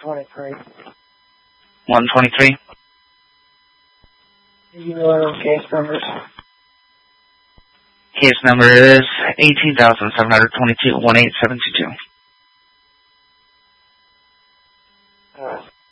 123. 123? You know case numbers. Case number is 18,722-18722.